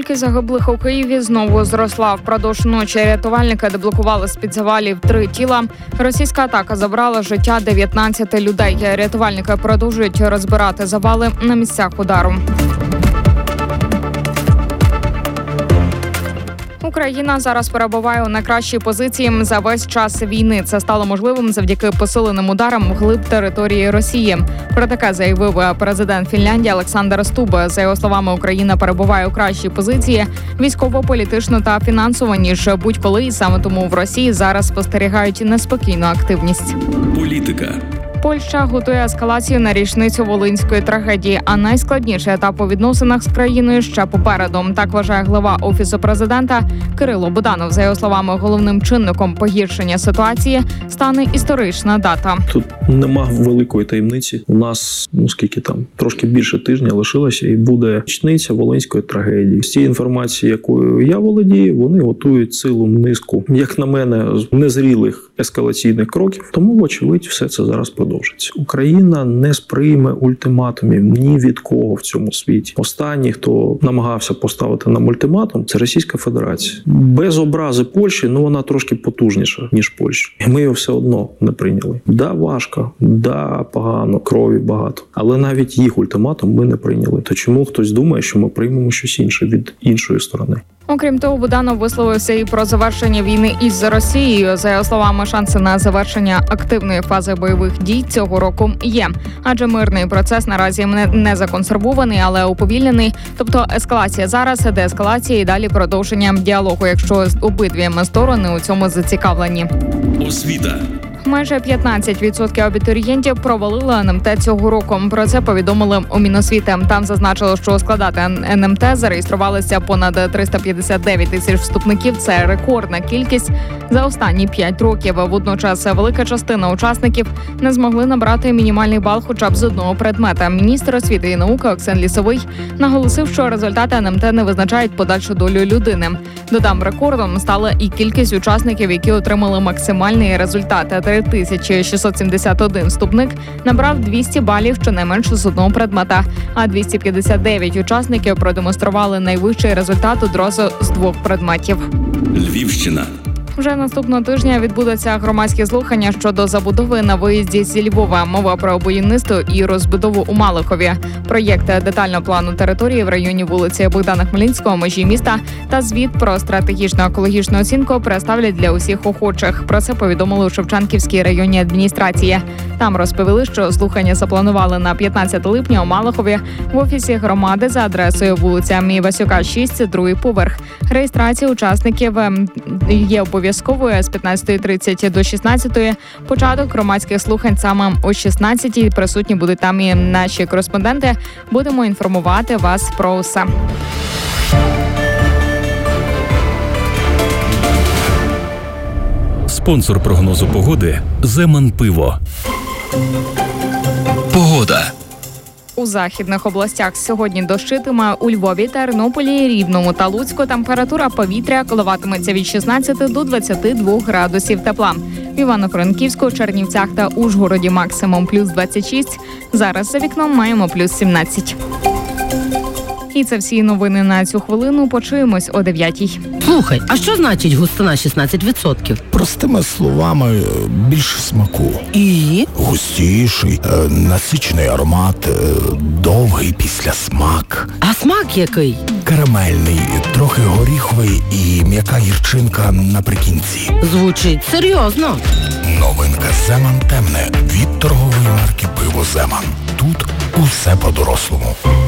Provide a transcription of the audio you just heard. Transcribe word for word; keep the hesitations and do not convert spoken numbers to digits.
Кількість загиблих у Києві знову зросла. Впродовж ночі рятувальники деблокували з-під завалів три тіла. Російська атака забрала життя дев'ятнадцяти людей. Рятувальники продовжують розбирати завали на місцях удару. Україна зараз перебуває у найкращій позиції за весь час війни. Це стало можливим завдяки посиленим ударам вглиб території Росії. Про таке заявив президент Фінляндії Олександр Стуб. За його словами, Україна перебуває у кращій позиції військово, політично та фінансово, ніж будь-коли. І саме тому в Росії зараз спостерігають неспокійну активність. Політика. Польща готує ескалацію на річницю Волинської трагедії, а найскладніший етап у відносинах з країною ще попереду. Так вважає глава Офісу президента Кирило Буданов. За його словами, головним чинником погіршення ситуації стане історична дата. Тут нема великої таємниці. У нас, ну скільки там, трошки більше тижня лишилося, і буде річниця Волинської трагедії. З цієї інформації, якою я володію, вони готують цілу низку, як на мене, незрілих ескалаційних кроків. Тому, вочевидь, все це зараз продовжується. Україна не сприйме ультиматумів ні від кого в цьому світі. Останній, хто намагався поставити нам ультиматум, це Російська Федерація. Без образи Польщі, ну вона трошки потужніша, ніж Польща. І ми його все одно не прийняли. Да, важко, да, погано, крові багато. Але навіть їх ультиматум ми не прийняли. То чому хтось думає, що ми приймемо щось інше від іншої сторони? Окрім того, Буданов висловився і про завершення війни із Росією. За його словами, шанси на завершення активної фази бойових дій цього року є. Адже мирний процес наразі не законсервований, але уповільнений. Тобто ескалація зараз, деескалація і далі продовження діалогу, якщо обидві сторони у цьому зацікавлені. Освіта. Майже п'ятнадцять відсотків абітурієнтів провалили ен ем те цього року. Про це повідомили у Міносвіти. Там зазначили, що складати ен ем те зареєструвалися понад триста п'ятдесят дев'ять тисяч вступників. Це рекордна кількість за останні п'ять років. Водночас велика частина учасників не змогли набрати мінімальний бал хоча б з одного предмета. Міністр освіти і науки Оксен Лісовий наголосив, що результати ен ем те не визначають подальшу долю людини. Додам, рекордом стала і кількість учасників, які отримали максимальний результат. три тисячі шістсот сімдесят один вступник набрав двісті балів щонайменше з одного предмета, а двісті п'ятдесят дев'ять учасників продемонстрували найвищий результат одразу з двох предметів. Львівщина. Вже наступного тижня відбудуться громадські слухання щодо забудови на виїзді зі Львова. Мова про будівництво і розбудову у Малихові. Проєкт детального плану території в районі вулиці Богдана Хмельницького, межі міста та звіт про стратегічну екологічну оцінку представлять для усіх охочих. Про це повідомили у Шевченківській районній адміністрації. Там розповіли, що слухання запланували на п'ятнадцяте липня у Малихові в офісі громади за адресою вулиця Мівасюка, шість, другий поверх. Реєстрація учасників є обов'язковою з п'ятнадцятої тридцять до шістнадцятої. Початок громадських слухань саме о шістнадцятій. Присутні будуть там і наші кореспонденти. Будемо інформувати вас про все. Спонсор прогнозу погоди «Земан Пиво». Погода. У західних областях сьогодні дощитиме. У Львові, Тернополі, Рівному та Луцьку температура повітря коливатиметься від шістнадцяти до двадцяти двох градусів тепла. В Івано-Франківську, Чернівцях та Ужгороді максимум плюс двадцять шість. Зараз за вікном маємо плюс сімнадцять. І це всі новини на цю хвилину. Почуємось о дев'ятій. Слухай, а що значить густина шістнадцять відсотків? Простими словами, більше смаку. І? Густіший, насичений аромат, довгий післясмак. А смак який? Карамельний, трохи горіховий і м'яка гірчинка наприкінці. Звучить серйозно. Новинка «Земан темне» від торгової марки «Пиво Земан». Тут усе по-дорослому.